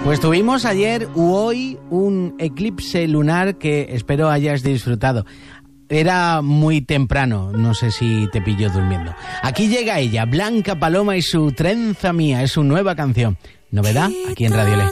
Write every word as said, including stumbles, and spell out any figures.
Pues tuvimos ayer u hoy un eclipse lunar que espero hayas disfrutado. Era muy temprano, no sé si te pilló durmiendo. Aquí llega ella, Blanca Paloma y su Trenza Mía, es su nueva canción. Novedad aquí en Radio Le.